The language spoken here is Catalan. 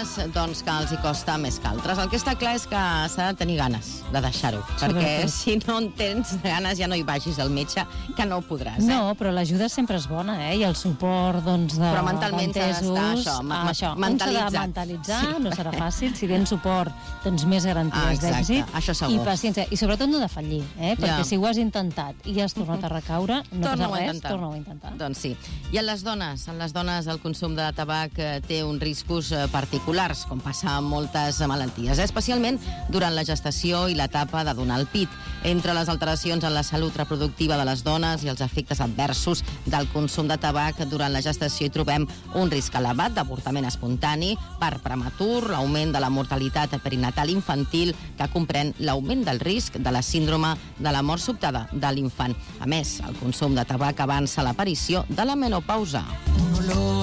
doncs, que els hi costa més que altres. El que està clar és que s'ha de tenir ganes de deixar-ho, perquè si no en tens ganes ja no hi vagis al metge, que no ho podràs. No, però l'ajuda sempre és bona, i el suport d'entesos... Però mentalment s'ha d'estar això, mentalitzat. Un s'ha de mentalitzar, no serà fàcil, si tens suport, tens més garanties d'èxit. Això segur. I paciència, i sobretot no defallir, perquè si ho has intentat i ja has tornat a recaure, no passa res, torna-ho a intentar. Doncs sí. I en les dones el consum de tabac té uns riscos particulars, com passa amb moltes malalties, especialment durant la gestació i l'etapa de donar el pit. Entre les alteracions en la salut reproductiva de les dones i els efectes adversos del consum de tabac durant la gestació hi trobem un risc elevat d'avortament espontani, part prematur, l'augment de la mortalitat perinatal infantil, que comprèn l'augment del risc de la síndrome de la mort sobtada de l'infant. A més, el consum de tabac avança l'aparició de la menopausa.